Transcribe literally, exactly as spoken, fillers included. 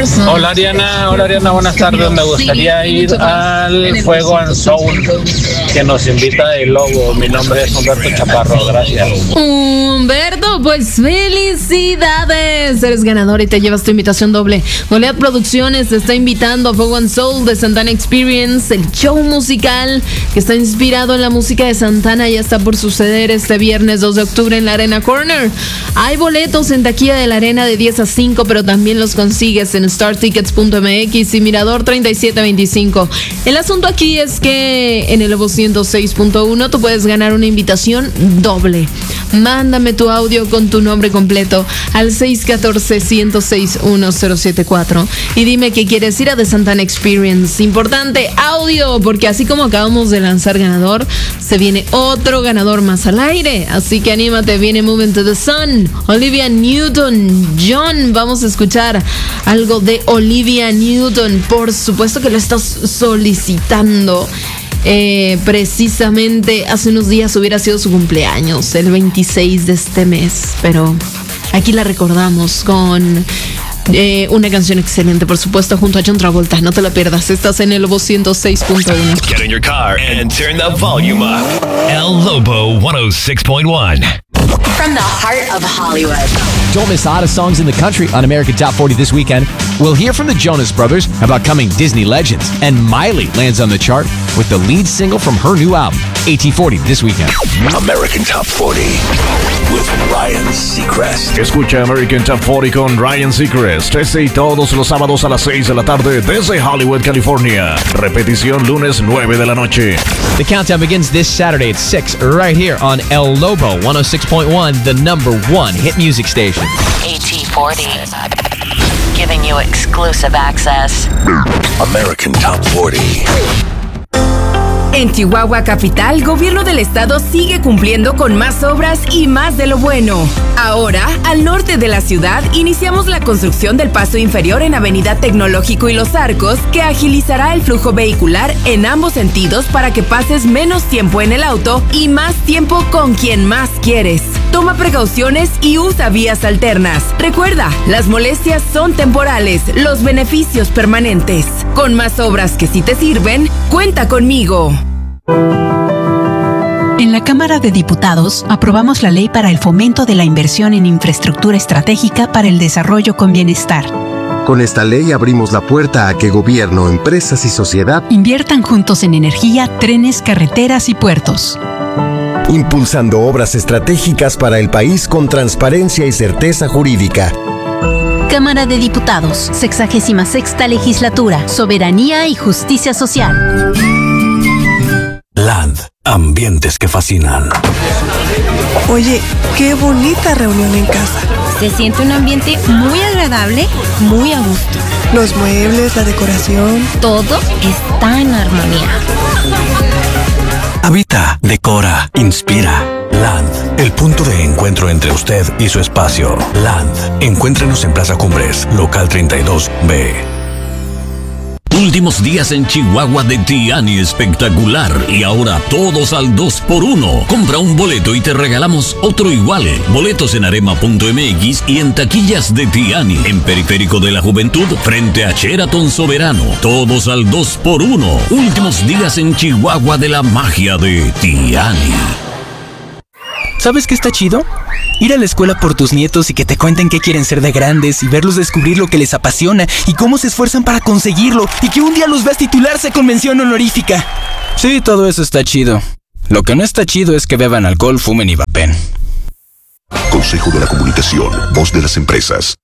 Hola Ariana, hola Ariana, buenas tardes. Me gustaría ir al Fuego and Soul que nos invita el Lobo. Mi nombre es Humberto Chaparro, gracias. Humberto, pues felicidades. Eres ganador y te llevas tu invitación doble. Goliath Producciones te está invitando a Fuego and Soul de Santana Experience, el show musical que está inspirado en la música de Santana. Ya está por suceder este viernes dos de octubre en la Arena Corner. Hay boletos en taquilla de la Arena de diez a cinco, pero también los consigues en star tickets punto m x y Mirador treinta y siete veinticinco. El asunto aquí es que en el Lobo ciento seis punto uno tú puedes ganar una invitación doble. Mándame tu audio con tu nombre completo al seis uno cuatro, uno cero seis, uno cero siete cuatro y dime que quieres ir a The Santana Experience. Importante, audio, porque así como acabamos de lanzar ganador, se viene otro ganador más al aire. Así que anímate, viene Moving to the Sun, Olivia Newton-John. Vamos a escuchar algo de Olivia Newton. Por supuesto que lo estás solicitando. Eh, precisamente hace unos días hubiera sido su cumpleaños, el veintiséis de este mes, pero aquí la recordamos con eh, una canción excelente, por supuesto, junto a John Travolta. No te la pierdas, estás en el Lobo ciento seis punto uno. Get in your car and turn the volume up. El Lobo ciento seis punto uno. From the heart of Hollywood. Don't miss the hottest songs in the country on American Top forty this weekend. We'll hear from the Jonas Brothers about coming Disney legends, and Miley lands on the chart with the lead single from her new album, A T forty, this weekend. American Top forty with Ryan Seacrest. Escucha American Top forty con Ryan Seacrest, este y todos los sábados a las seis de la tarde desde Hollywood, California. Repetición lunes nueve de la noche. The countdown begins this Saturday at six, right here on El Lobo ciento seis point uno, the number one hit music station. A T forty. Giving you exclusive access. American Top forty. En Chihuahua Capital, Gobierno del Estado sigue cumpliendo con más obras y más de lo bueno. Ahora, al norte de la ciudad, iniciamos la construcción del paso inferior en Avenida Tecnológico y Los Arcos, que agilizará el flujo vehicular en ambos sentidos para que pases menos tiempo en el auto y más tiempo con quien más quieres. Toma precauciones y usa vías alternas. Recuerda, las molestias son temporales, los beneficios permanentes. Con más obras que sí te sirven, cuenta conmigo. En la Cámara de Diputados aprobamos la ley para el fomento de la inversión en infraestructura estratégica para el desarrollo con bienestar. Con esta ley abrimos la puerta a que gobierno, empresas y sociedad inviertan juntos en energía, trenes, carreteras y puertos, impulsando obras estratégicas para el país con transparencia y certeza jurídica. Cámara de Diputados, sexagésima sexta legislatura, soberanía y justicia social. Land, ambientes que fascinan. Oye, qué bonita reunión en casa. Se siente un ambiente muy agradable, muy a gusto. Los muebles, la decoración. Todo está en armonía. Habita, decora, inspira. Land, el punto de encuentro entre usted y su espacio. Land, encuéntrenos en Plaza Cumbres, local treinta y dos B. Últimos días en Chihuahua de Tiani espectacular y ahora todos al dos por uno. Compra un boleto y te regalamos otro igual. Boletos en arema punto m x y en taquillas de Tiani, en Periférico de la Juventud, frente a Sheraton Soberano. Todos al dos por uno. Últimos días en Chihuahua de la magia de Tiani. ¿Sabes qué está chido? Ir a la escuela por tus nietos y que te cuenten qué quieren ser de grandes y verlos descubrir lo que les apasiona y cómo se esfuerzan para conseguirlo y que un día los veas titularse con mención honorífica. Sí, todo eso está chido. Lo que no está chido es que beban alcohol, fumen y vapen. Consejo de la Comunicación, voz de las empresas.